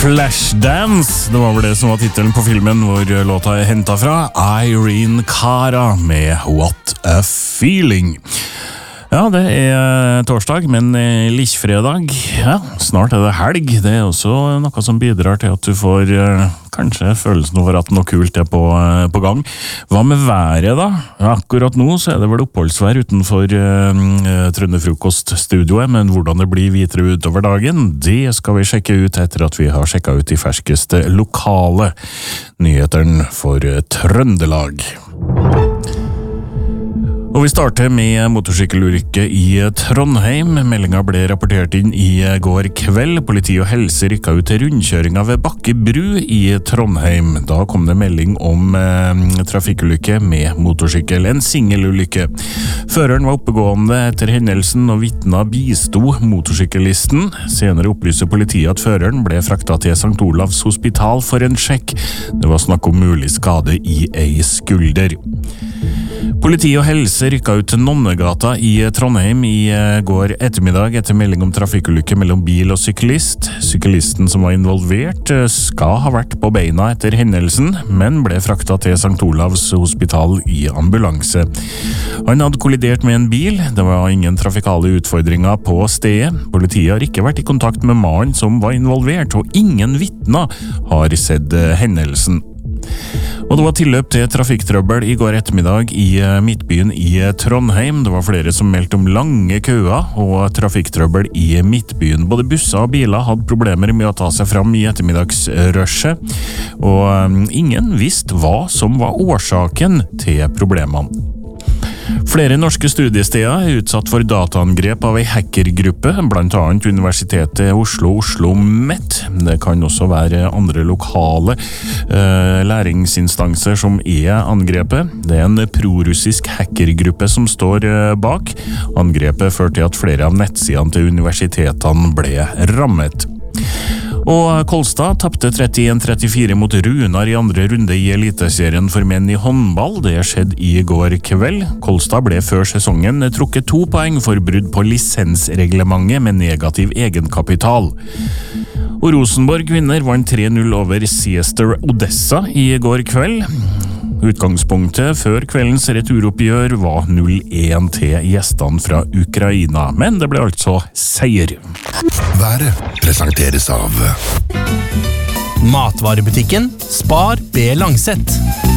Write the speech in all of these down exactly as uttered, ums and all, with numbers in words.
Flashdance, det var vel det som var titelen på filmen hvor låta er hentet fra. Irene Cara med What a Feeling. Ja, det er torsdag, men lillefredag. Ja, snart er det helg. Det er også noe som bidrar til at du får eh, kanskje følelsen over at noe kult er på, eh, på gang. Hva med været da? Akkurat nå så er det vel oppholdsvær utenfor eh, Trønderfrokost-studioet, men hvordan det blir videre utover dagen, det skal vi sjekke ut etter at vi har sjekket ut de ferskeste lokale nyhetene for Trøndelag. Og vi starter med motorsykkelulykke i Trondheim. Meldingen ble rapportert inn i går kveld. Politi og helse rykket ut til rundkjøringa ved Bakke bru i Trondheim. Da kom det melding om eh, trafikkulykke med motorsykkel. En singelulykke. Føreren var oppegående etter hendelsen og vitna bisto motorsykkellisten. Senere opplyser politiet at føreren ble fraktet til Sankt Olavs hospital for en sjekk. Det var snakk om mulig skade i ei skulder. Politi og helse rykket ut til Nonnegata i Trondheim i går ettermiddag etter melding om trafikkulykke mellom bil og syklist. Syklisten som var involvert skal ha vært på beina etter hendelsen, men ble fraktet til Sankt Olavs hospital i ambulanse. Han hadde kollidert med en bil, det var ingen trafikale utfordringer på stedet. Politiet har ikke vært i kontakt med mannen som var involvert, og ingen vitner har sett hendelsen. Og det var tilløp til trafikktrøbbel i går ettermiddag i Midtbyen i Trondheim. Det var flere som meldte om lange køer og trafikktrøbbel i Midtbyen. Både busser og biler hadde problemer med å ta seg fram i ettermiddagsrushet, og ingen visste hva som var årsaken til problemene. Flere norske studiesteder er utsatt for dataangrep av en hackergruppe, blant annet Universitetet Oslo Oslo Met. Det kan også være andre lokale eh, læringsinstanser som er angrepet. Det er en prorussisk hackergruppe som står eh, bak. Angrepet førte til at flere av nettsidene til universitetene ble rammet. Og Kolstad tappte trettien trettifire mot Runar i andre runde i Eliteserien for menn i håndball. Det skjedde i går kveld. Kolstad ble før sesongen trukket to poeng for brudd på lisensreglementet med negativ egenkapital. Og Rosenborg vinner vant tre null over Seester Odessa i går kveld. Utgangspunktet før kveldens returoppgjør var null én til gjestene fra Ukraina, men det ble altså seier. Været presenteres av Matvarebutikken Spar B. Langset.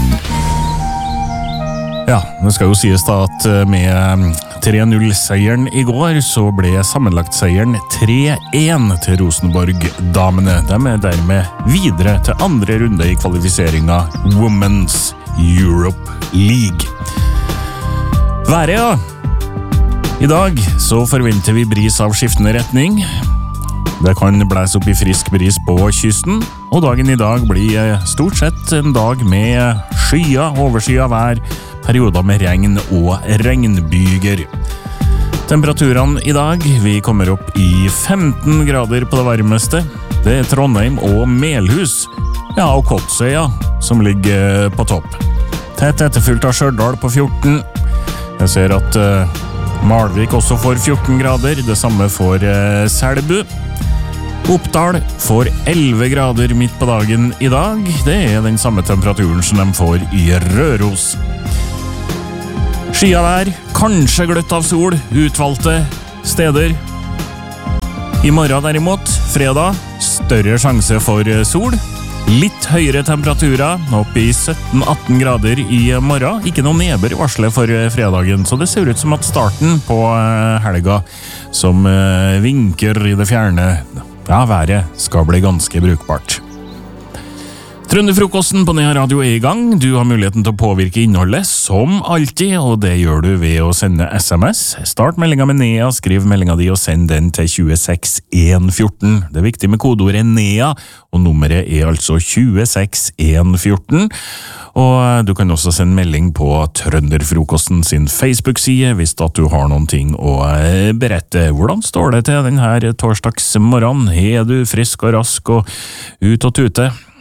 Ja, det skal jo sies da at med tre null-seieren i går så ble sammenlagtseieren tre én til Rosenborg-damene. De er dermed videre til andre runde i kvalifiseringa Women's Europe League. Været, ja. I dag så forventer vi bris av skiftende retning. Det kan blæse opp i frisk bris på kysten, og dagen i dag blir stort sett en dag med skyer, overskyet vær, perioder med regn og regnbyger. Temperaturene i dag, vi kommer opp i femten grader på det varmeste. Det er Trondheim og Melhus, ja, og Kotsøya som ligger på topp. Tett etterfulgt av Stjørdal på fjorten. Jeg ser at uh, Malvik også får fjorten grader, det samme får uh, Selbu. Oppdal får elleve grader midt på dagen i dag. Det er den samme temperaturen som de får i Røros. Skyet vær, kanskje gløtt av sol, utvalgte steder. I morgen derimot, fredag, større sjanse for sol. Litt høyere temperaturer, opp i sytten atten grader i morgen. Ikke noe nedbør i varslet for fredagen, så det ser ut som at starten på helga som vinker i det fjerne, ja, været skal bli ganske brukbart. Trønderfrokosten på Nea Radio er i gang. Du har muligheten til å påvirke innholdet, som alltid, og det gjør du ved å sende sms. Start meldinga med Nea, skriv meldinga di og send den til tjueseks én fjorten. Det er viktig med kodeordet Nea, og nummeret er altså tjueseks én fjorten. Og du kan også sende melding på Trønderfrokosten sin Facebook-side hvis at du har noen ting å berette. Hvordan står det til denne torsdagsmorgen? Er du frisk og rask og ut og tute?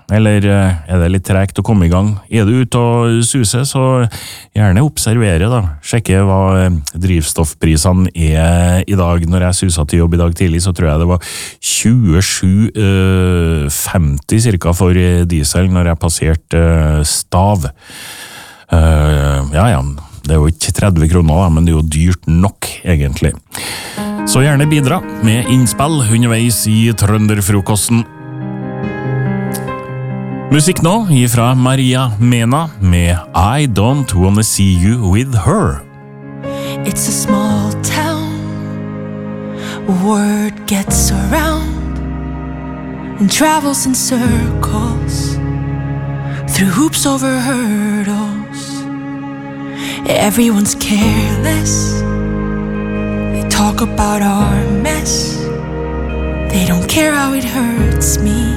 eller er det litt tregt å komme i gang? Er du ute og suser, så gjerne observere da. Sjekke hva drivstoffprisene er i dag. Når jeg suset til jobb i dag tidlig, så tror jeg det var tjuesju femti cirka for diesel når jeg passerte Stav. Ja, ja, det er jo ikke tretti kroner da, men det er jo dyrt nok egentlig. Så gjerne bidra med innspill underveis i Trønderfrokosten. Musikk nå ifra Maria Mena med I Don't Wanna See You With Her. It's a small town, word gets around and travels in circles through hoops over hurdles. Everyone's careless, they talk about our mess, they don't care how it hurts me.